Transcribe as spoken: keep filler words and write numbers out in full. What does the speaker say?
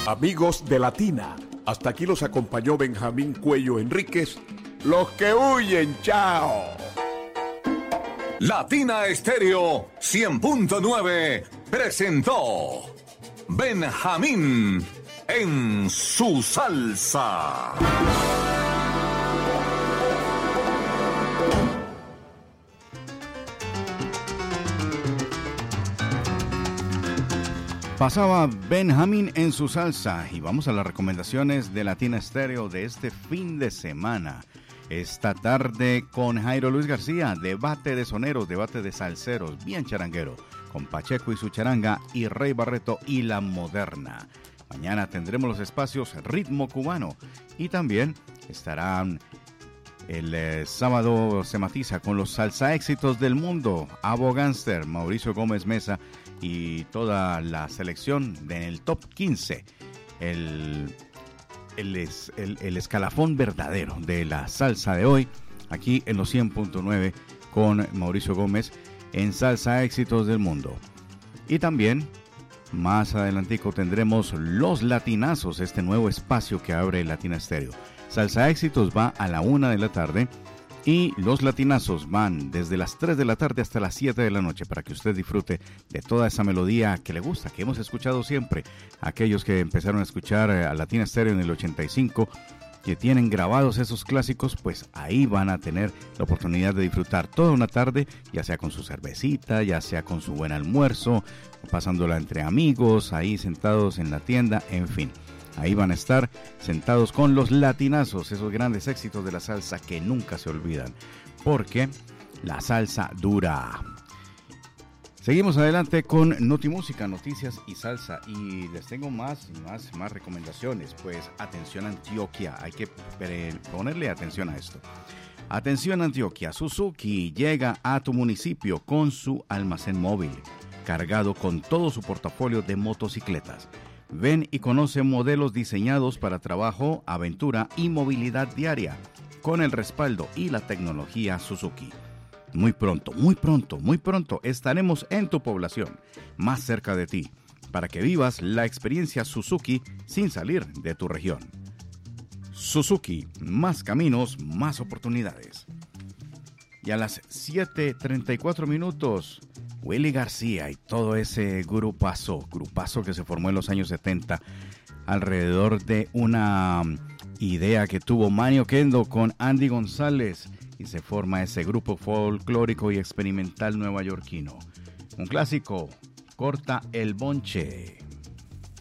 Amigos de Latina, hasta aquí los acompañó Benjamín Cuello Enríquez. Los que huyen, chao. Latina Estéreo cien punto nueve presentó Benjamín en su salsa. Pasaba Benjamín en su salsa y vamos a las recomendaciones de Latina Estéreo de este fin de semana. Esta tarde con Jairo Luis García, debate de soneros, debate de salseros, bien charanguero, con Pacheco y su charanga y Rey Barreto y la moderna. Mañana tendremos los espacios Ritmo Cubano y también estarán el eh, sábado se matiza con los salsa éxitos del mundo, Abo Gánster, Mauricio Gómez Mesa y toda la selección del top quince, el, el, es, el, el escalafón verdadero de la salsa de hoy, aquí en los cien punto nueve con Mauricio Gómez en Salsa Éxitos del Mundo. Y también más adelantico tendremos Los Latinazos, este nuevo espacio que abre Latina Estéreo. Salsa Éxitos va a la una de la tarde y Los Latinazos van desde las tres de la tarde hasta las siete de la noche para que usted disfrute de toda esa melodía que le gusta, que hemos escuchado siempre. Aquellos que empezaron a escuchar a Latina Estéreo en el ochenta y cinco, que tienen grabados esos clásicos, pues ahí van a tener la oportunidad de disfrutar toda una tarde, ya sea con su cervecita, ya sea con su buen almuerzo, pasándola entre amigos, ahí sentados en la tienda, en fin. Ahí van a estar sentados con los latinazos, esos grandes éxitos de la salsa que nunca se olvidan, porque la salsa dura. Seguimos adelante con Notimúsica, noticias y salsa, y les tengo más y más, más recomendaciones. Pues atención Antioquia, hay que ponerle atención a esto. Atención Antioquia, Suzuki llega a tu municipio con su almacén móvil, cargado con todo su portafolio de motocicletas. Ven y conoce modelos diseñados para trabajo, aventura y movilidad diaria, con el respaldo y la tecnología Suzuki. Muy pronto, muy pronto, muy pronto estaremos en tu población, más cerca de ti, para que vivas la experiencia Suzuki sin salir de tu región. Suzuki, más caminos, más oportunidades. Y a las siete treinta y cuatro minutos, Willy García y todo ese grupazo, grupazo que se formó en los años setenta alrededor de una idea que tuvo Manny Oquendo con Andy González y se forma ese grupo folclórico y experimental neoyorquino. Un clásico, Corta el Bonche.